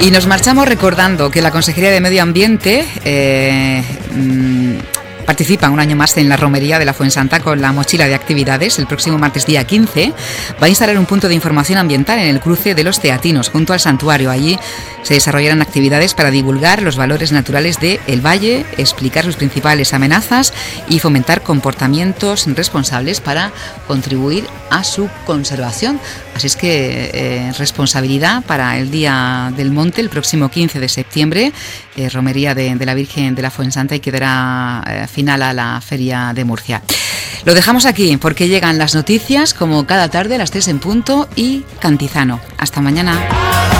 Y nos marchamos recordando que la Consejería de Medio Ambiente participa un año más en la romería de la Fuensanta con la mochila de actividades. El próximo martes día 15 va a instalar un punto de información ambiental en el cruce de los Teatinos, junto al santuario. Allí se desarrollarán actividades para divulgar los valores naturales del valle, explicar sus principales amenazas y fomentar comportamientos responsables para contribuir a su conservación. Así es que responsabilidad para el Día del Monte, el próximo 15 de septiembre, romería de la Virgen de la Fuensanta, y que dará final a la Feria de Murcia. Lo dejamos aquí porque llegan las noticias como cada tarde a las 3 en punto y Cantizano. Hasta mañana.